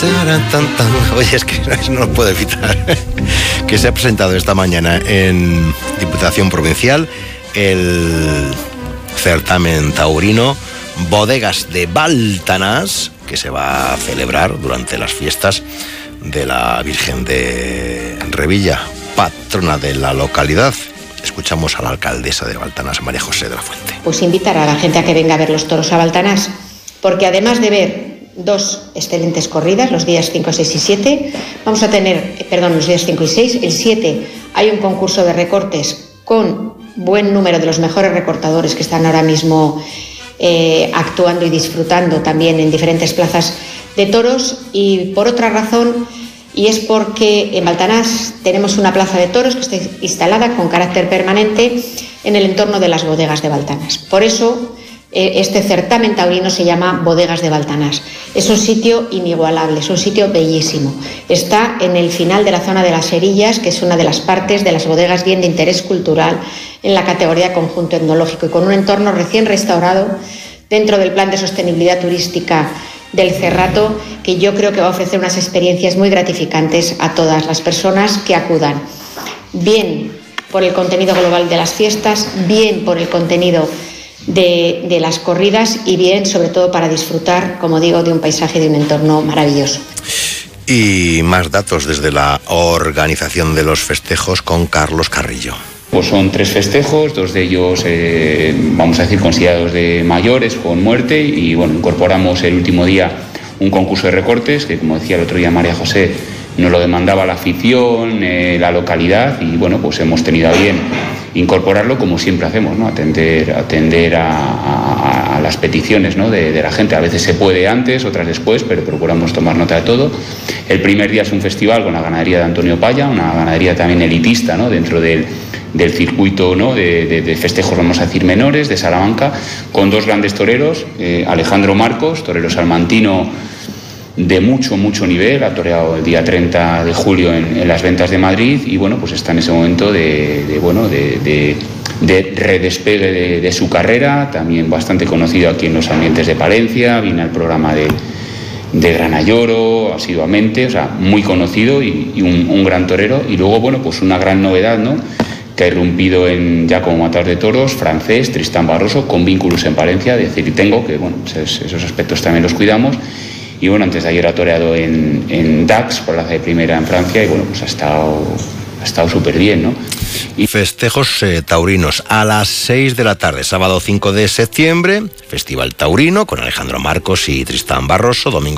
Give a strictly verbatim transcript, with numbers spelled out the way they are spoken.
Tan, tan. Oye, es que no lo puedo evitar. Que se ha presentado esta mañana en Diputación Provincial el certamen taurino Bodegas de Baltanás, que se va a celebrar durante las fiestas de la Virgen de Revilla, patrona de la localidad. Escuchamos a la alcaldesa de Baltanás, María José de la Fuente. Pues invitar a la gente a que venga a ver los toros a Baltanás, porque además de ver dos excelentes corridas, los días cinco, seis y siete, vamos a tener, perdón, los días cinco y seis, el siete hay un concurso de recortes con buen número de los mejores recortadores que están ahora mismo eh, actuando y disfrutando también en diferentes plazas de toros, y por otra razón, y es porque en Baltanás tenemos una plaza de toros que está instalada con carácter permanente en el entorno de las bodegas de Baltanás. Por eso este certamen taurino se llama Bodegas de Baltanás. Es un sitio inigualable, es un sitio bellísimo. Está en el final de la zona de las Herillas, que es una de las partes de las bodegas bien de interés cultural en la categoría conjunto etnológico, y con un entorno recién restaurado dentro del plan de sostenibilidad turística del Cerrato, que yo creo que va a ofrecer unas experiencias muy gratificantes a todas las personas que acudan, bien por el contenido global de las fiestas, bien por el contenido De, de las corridas, y bien sobre todo para disfrutar, como digo, de un paisaje, de un entorno maravilloso. Y más datos desde la organización de los festejos con Carlos Carrillo. Pues son tres festejos, dos de ellos eh, vamos a decir considerados de mayores, con muerte, y bueno, incorporamos el último día un concurso de recortes que, como decía el otro día María José, nos lo demandaba la afición, eh, la localidad, y bueno, pues hemos tenido a bien incorporarlo, como siempre hacemos, ¿no? Atender, atender a, a, a las peticiones, ¿no? de, de la gente. A veces se puede antes, otras después, pero procuramos tomar nota de todo. El primer día es un festival con la ganadería de Antonio Paya, una ganadería también elitista, ¿no? Dentro del, del circuito, ¿no? de, de, de festejos, vamos a decir, menores, de Salamanca, con dos grandes toreros, eh, Alejandro Marcos, torero salmantino de mucho, mucho nivel, ha toreado el día treinta de julio en, en las ventas de Madrid, y bueno, pues está en ese momento de, de bueno, de, de, de redespegue de, de su carrera, también bastante conocido aquí en los ambientes de Palencia, viene al programa de, de Granalloro asiduamente, o sea, muy conocido y, y un, un gran torero. Y luego, bueno, pues una gran novedad, ¿no?, que ha irrumpido en, ya como matador de toros, francés, Tristán Barroso, con vínculos en Palencia, de Ciritengo, que bueno, esos, esos aspectos también los cuidamos. Y bueno, antes de ayer ha toreado en, en Dax, por la de primera en Francia, y bueno, pues ha estado, ha estado súper bien, ¿no? Y festejos eh, taurinos a las seis de la tarde, sábado cinco de septiembre, Festival Taurino con Alejandro Marcos y Tristán Barroso, domingo